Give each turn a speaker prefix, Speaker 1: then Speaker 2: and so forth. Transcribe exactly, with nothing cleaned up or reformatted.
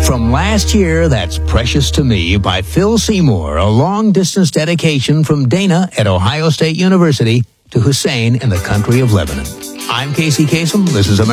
Speaker 1: From last year, that's Precious to Me by Phil Seymour, a long-distance dedication from Dana at Ohio State University to Hussein in the country of Lebanon. I'm Casey Kasem. This is America.